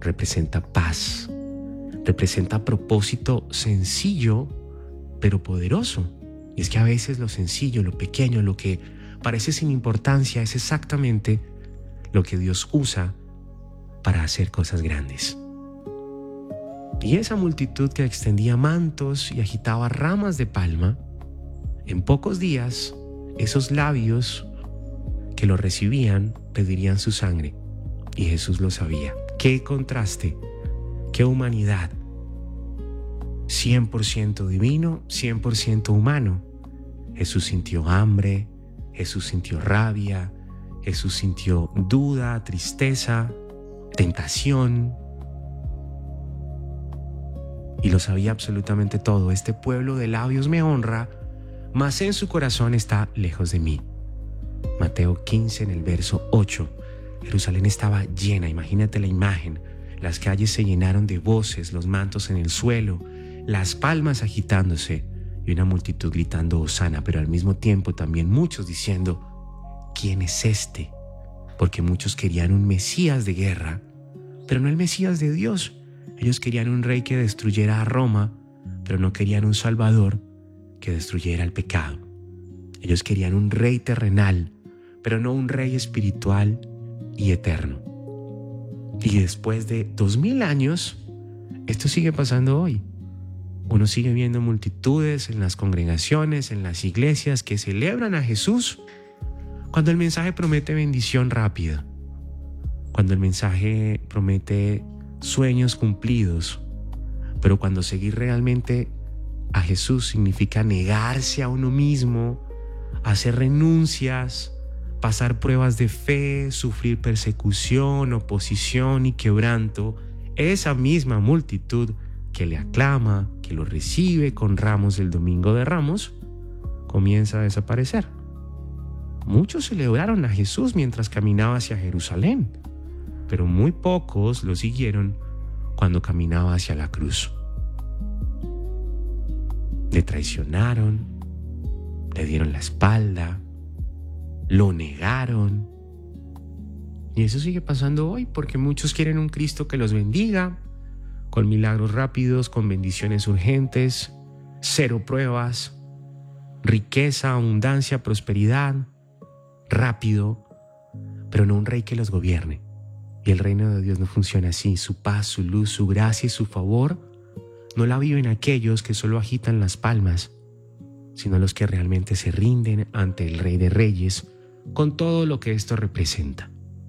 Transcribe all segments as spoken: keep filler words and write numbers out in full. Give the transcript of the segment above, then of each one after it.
representa paz, representa propósito sencillo, pero poderoso. Y es que a veces lo sencillo, lo pequeño, lo que parece sin importancia es exactamente lo que Dios usa para hacer cosas grandes. Y esa multitud que extendía mantos y agitaba ramas de palma, en pocos días, esos labios que lo recibían pedirían su sangre. Y Jesús lo sabía. ¡Qué contraste! ¡Qué humanidad! cien por ciento divino, cien por ciento humano. Jesús sintió hambre, Jesús sintió rabia, Jesús sintió duda, tristeza, tentación. Y lo sabía absolutamente todo. Este pueblo de labios me honra, mas en su corazón está lejos de mí. Mateo quince en el verso ocho. Jerusalén estaba llena, imagínate la imagen. Las calles se llenaron de voces, los mantos en el suelo, las palmas agitándose y una multitud gritando hosana, pero al mismo tiempo también muchos diciendo, ¿quién es este? Porque muchos querían un Mesías de guerra, pero no el Mesías de Dios. Ellos querían un rey que destruyera a Roma, pero no querían un Salvador que destruyera el pecado. Ellos querían un rey terrenal, pero no un rey espiritual y eterno. Y después de dos mil años, esto sigue pasando hoy. Uno sigue viendo multitudes en las congregaciones, en las iglesias que celebran a Jesús cuando el mensaje promete bendición rápida, cuando el mensaje promete sueños cumplidos, pero cuando seguir realmente a Jesús significa negarse a uno mismo, hacer renuncias, pasar pruebas de fe, sufrir persecución, oposición y quebranto, esa misma multitud que le aclama, que lo recibe con ramos el domingo de Ramos, comienza a desaparecer. Muchos celebraron a Jesús mientras caminaba hacia Jerusalén, pero muy pocos lo siguieron cuando caminaba hacia la cruz. Le traicionaron, le dieron la espalda, lo negaron. Y eso sigue pasando hoy porque muchos quieren un Cristo que los bendiga, con milagros rápidos, con bendiciones urgentes, cero pruebas, riqueza, abundancia, prosperidad, rápido, pero no un rey que los gobierne. Y el reino de Dios no funciona así. Su paz, su luz, su gracia y su favor no la viven aquellos que solo agitan las palmas, sino los que realmente se rinden ante el Rey de Reyes con todo lo que esto representa.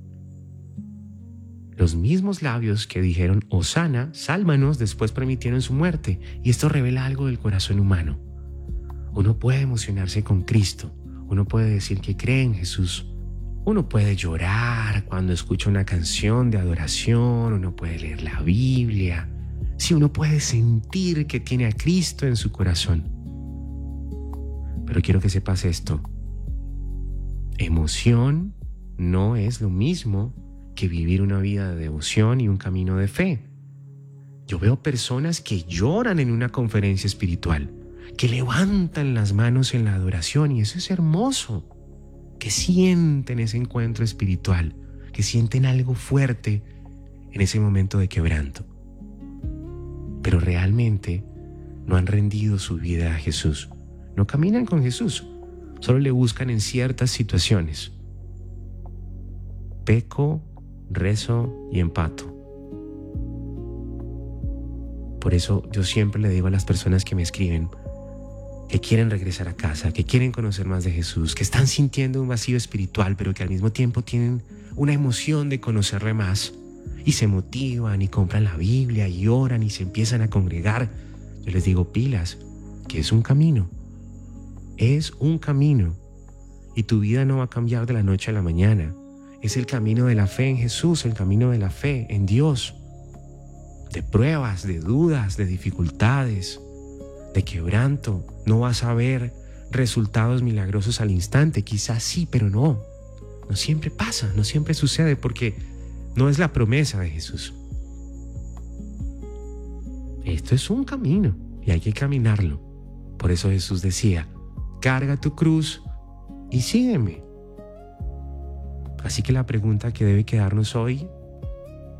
Los mismos labios que dijeron Hosana, sálvanos, después permitieron su muerte, y esto revela algo del corazón humano. Uno puede emocionarse con Cristo, uno puede decir que cree en Jesús, uno puede llorar cuando escucha una canción de adoración, uno puede leer la Biblia, sí, uno puede sentir que tiene a Cristo en su corazón. Pero quiero que sepas esto: emoción no es lo mismo que vivir una vida de devoción y un camino de fe. Yo veo personas que lloran en una conferencia espiritual, que levantan las manos en la adoración, y eso es hermoso, que sienten ese encuentro espiritual, que sienten algo fuerte en ese momento de quebranto. Pero realmente no han rendido su vida a Jesús, no caminan con Jesús, solo le buscan en ciertas situaciones. Peco, rezo y empato. Por eso yo siempre le digo a las personas que me escriben, que quieren regresar a casa, que quieren conocer más de Jesús, que están sintiendo un vacío espiritual, pero que al mismo tiempo tienen una emoción de conocerle más, y se motivan y compran la Biblia y oran y se empiezan a congregar. Yo les digo, pilas, que es un camino, es un camino, y tu vida no va a cambiar de la noche a la mañana. Es el camino de la fe en Jesús, el camino de la fe en Dios, de pruebas, de dudas, de dificultades, de quebranto. No vas a ver resultados milagrosos al instante, quizás sí, pero no. No siempre pasa, no siempre sucede, porque no es la promesa de Jesús. Esto es un camino y hay que caminarlo. Por eso Jesús decía, carga tu cruz y sígueme. Así que la pregunta que debe quedarnos hoy